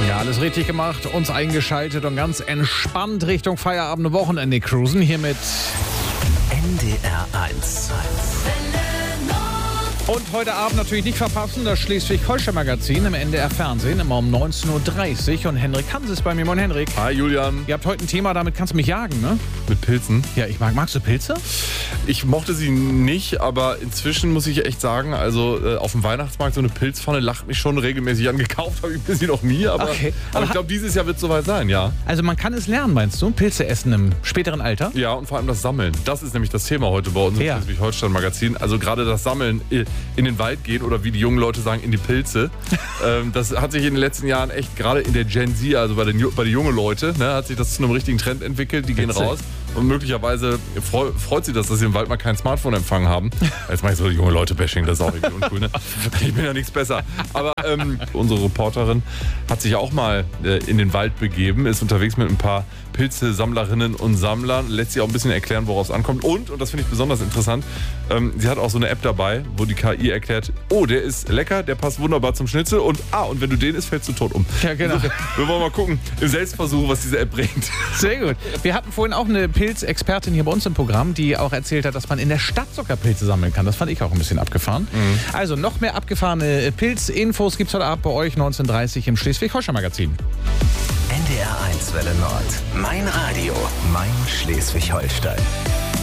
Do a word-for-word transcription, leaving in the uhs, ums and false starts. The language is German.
Ja, alles richtig gemacht, uns eingeschaltet und ganz entspannt Richtung Feierabend und Wochenende cruisen. Hier mit N D R eins. Und heute Abend natürlich nicht verpassen, das Schleswig-Holstein-Magazin im N D R Fernsehen, immer um neunzehn Uhr dreißig. Und Henrik Hans ist bei mir. Moin Henrik. Hi Julian. Ihr habt heute ein Thema, damit kannst du mich jagen, ne? Mit Pilzen? Ja, ich mag. Magst du Pilze? Ich mochte sie nicht, aber inzwischen muss ich echt sagen, also äh, auf dem Weihnachtsmarkt so eine Pilzpfanne lacht mich schon regelmäßig an. Gekauft habe ich mir sie noch nie, aber, Okay. aber, Aber ich glaube, dieses Jahr wird es soweit sein, ja. Also man kann es lernen, meinst du? Pilze essen im späteren Alter? Ja, und vor allem das Sammeln. Das ist nämlich das Thema heute bei uns im Ja. Schleswig-Holstein-Magazin. Also gerade das Sammeln, äh, in den Wald gehen oder wie die jungen Leute sagen, in die Pilze. ähm, das hat sich in den letzten Jahren echt, gerade in der Gen Z, also bei den, bei den jungen Leuten, ne, hat sich das zu einem richtigen Trend entwickelt. Die gehen Witzig. raus. Und möglicherweise freu, freut sie das, dass sie im Wald mal kein Smartphone-Empfang haben. Jetzt mache ich so junge Leute-Bashing, das ist auch irgendwie uncool, ne? Ich bin ja nichts besser. Aber ähm, unsere Reporterin hat sich auch mal äh, in den Wald begeben, ist unterwegs mit ein paar Pilze-Sammlerinnen und Sammlern, lässt sie auch ein bisschen erklären, worauf es ankommt. Und, und das finde ich besonders interessant, ähm, sie hat auch so eine App dabei, wo die K I erklärt, oh, der ist lecker, der passt wunderbar zum Schnitzel und ah, und wenn du den isst, fällst du tot um. Ja, genau. Also, wir wollen mal gucken, im Selbstversuch, was diese App bringt. Sehr gut. Wir hatten vorhin auch eine Pilzexpertin hier bei uns im Programm, die auch erzählt hat, dass man in der Stadt sogar Pilze sammeln kann. Das fand ich auch ein bisschen abgefahren. Mhm. Also noch mehr abgefahrene Pilzinfos gibt es heute Abend bei euch neunzehn Uhr dreißig im Schleswig-Holstein-Magazin. N D R eins Welle Nord. Mein Radio. Mein Schleswig-Holstein.